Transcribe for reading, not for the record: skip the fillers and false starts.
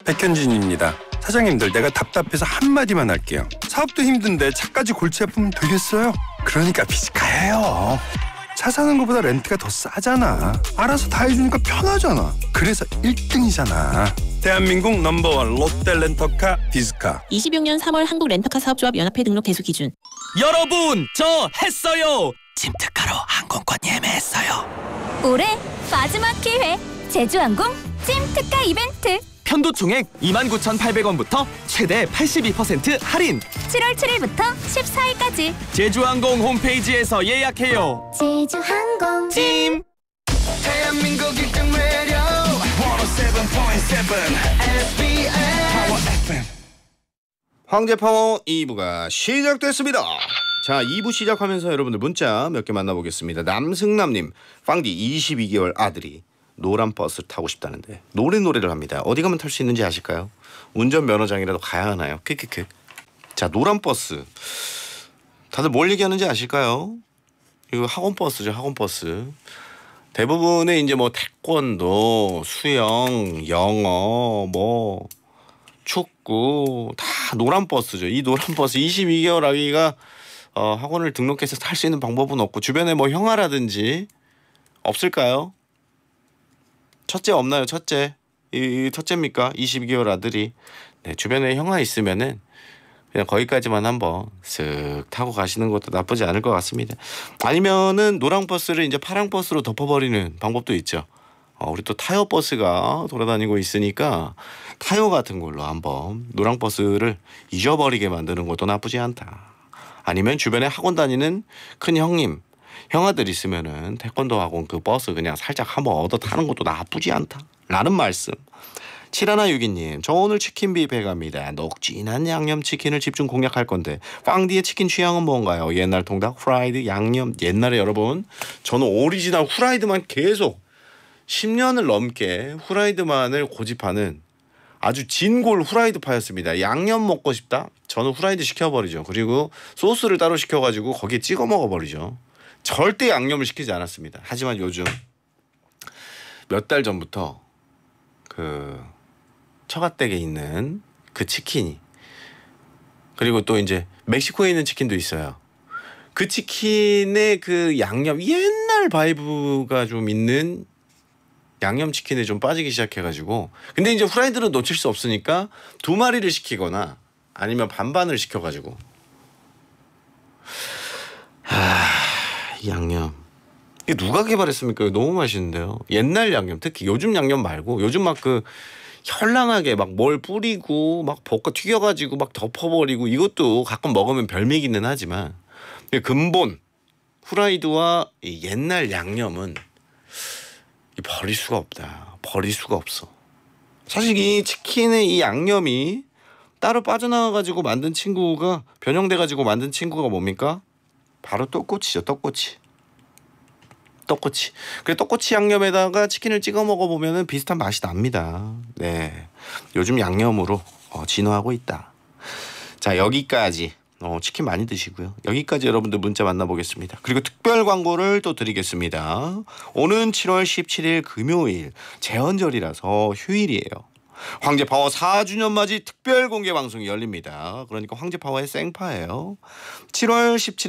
백현진입니다. 사장님들, 내가 답답해서 한마디만 할게요. 사업도 힘든데 차까지 골치 아프면 되겠어요? 그러니까 비즈카예요. 차 사는 것보다 렌트가 더 싸잖아. 알아서 다 해주니까 편하잖아. 그래서 1등이잖아. 대한민국 넘버원 롯데 렌터카 비즈카. 26년 3월 한국 렌터카 사업조합 연합회 등록 대수 기준. 여러분, 저 했어요. 찜특가로 항공권 예매했어요. 올해 마지막 기회 제주항공 찜특가 이벤트. 편도 총액 29,800원부터 최대 82% 할인. 7월 7일부터 14일까지 제주항공 홈페이지에서 예약해요. 제주항공 찜. 대한민국 1등 매력 107.7 SBS Power FM. 황제파워 2부가 시작됐습니다. 자, 2부 시작하면서 여러분들 문자 몇 개 만나보겠습니다. 남승남님, 빵디 22개월 아들이 노란 버스를 타고 싶다는데 노래를 합니다. 어디 가면 탈 수 있는지 아실까요? 운전면허장이라도 가야 하나요? 크크크. 자, 노란 버스. 다들 뭘 얘기하는지 아실까요? 이거 학원 버스죠, 학원 버스. 대부분의 이제 뭐 태권도, 수영, 영어, 뭐 축구 다 노란 버스죠. 이 노란 버스 22개월 아기가 학원을 등록해서 탈 수 있는 방법은 없고 주변에 뭐 형아라든지 없을까요? 첫째 없나요? 첫째. 이 첫째입니까? 22개월 아들이. 네, 주변에 형아 있으면은 그냥 거기까지만 한번 쓱 타고 가시는 것도 나쁘지 않을 것 같습니다. 아니면은 노랑 버스를 이제 파랑 버스로 덮어버리는 방법도 있죠. 우리 또 타요 버스가 돌아다니고 있으니까 타요 같은 걸로 한번 노랑 버스를 잊어버리게 만드는 것도 나쁘지 않다. 아니면 주변에 학원 다니는 큰 형님, 형아들 있으면은 태권도 학원 그 버스 그냥 살짝 한번 얻어 타는 것도 나쁘지 않다 라는 말씀. 7162님, 저 오늘 치킨 뷔페 갑니다. 녹진한 양념치킨을 집중 공략할 건데 빵디의 치킨 취향은 뭔가요? 옛날 통닭, 후라이드, 양념. 옛날에 여러분 저는 오리지널 후라이드만 계속 10년을 넘게 후라이드만을 고집하는 아주 진골 후라이드파였습니다. 양념 먹고 싶다? 저는 후라이드 시켜버리죠. 그리고 소스를 따로 시켜가지고 거기에 찍어 먹어버리죠. 절대 양념을 시키지 않았습니다. 하지만 요즘 몇 달 전부터 그 처갓댁에 있는 그 치킨이, 그리고 또 이제 멕시코에 있는 치킨도 있어요. 그 치킨의 그 양념, 옛날 바이브가 좀 있는 양념치킨에 좀 빠지기 시작해가지고, 근데 이제 후라이드는 놓칠 수 없으니까 2마리를 시키거나 아니면 반반을 시켜가지고 양념 이게 누가 개발했습니까? 이거 너무 맛있는데요. 옛날 양념, 특히 요즘 양념 말고 요즘 막 그 현랑하게 막 뭘 뿌리고 막 볶아 튀겨가지고 막 덮어버리고 이것도 가끔 먹으면 별미기는 하지만 근본 후라이드와 이 옛날 양념은 버릴 수가 없다. 버릴 수가 없어. 사실 이 치킨의 이 양념이 따로 빠져나와가지고 만든 친구가, 변형돼가지고 만든 친구가 뭡니까? 바로 떡꼬치죠. 떡꼬치. 그래, 떡꼬치 양념에다가 치킨을 찍어 먹어보면 비슷한 맛이 납니다. 네, 요즘 양념으로 진화하고 있다. 자, 여기까지 치킨 많이 드시고요. 여기까지 여러분들 문자 만나보겠습니다. 그리고 특별 광고를 또 드리겠습니다. 오는 7월 17일 금요일 제헌절이라서 휴일이에요. 황제파워 4주년 맞이 특별 공개 방송이 열립니다. 그러니까 황제파워의 생파예요. 7월 17일